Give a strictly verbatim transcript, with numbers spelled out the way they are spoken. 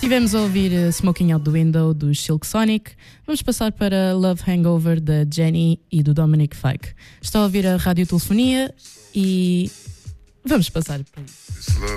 Tivemos a ouvir uh, Smoking Out the Window do Silk Sonic. Vamos passar para Love Hangover da Jenny e do Dominic Fike. Estou a ouvir a radiotelefonia e vamos passar para isso.